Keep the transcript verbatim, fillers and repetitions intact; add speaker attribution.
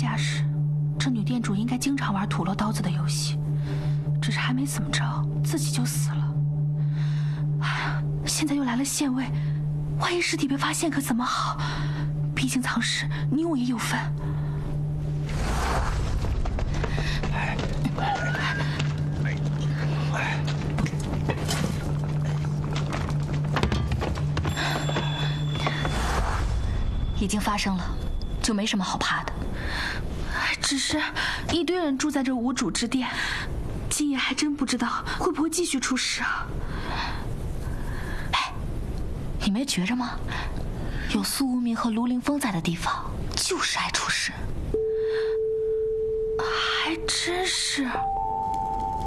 Speaker 1: 架势，这女店主应该经常玩土漏刀子的游戏，只是还没怎么着，自己就死了。哎呀，现在又来了县尉，万一尸体被发现可怎么好？毕竟藏尸，你我也有份。
Speaker 2: 已经发生了，就没什么好怕的。
Speaker 1: 只是一堆人住在这无主之店，今夜还真不知道会不会继续出事啊！
Speaker 2: 哎，你没觉着吗？有苏无名和卢凌风在的地方，就是爱出事。
Speaker 1: 还真是。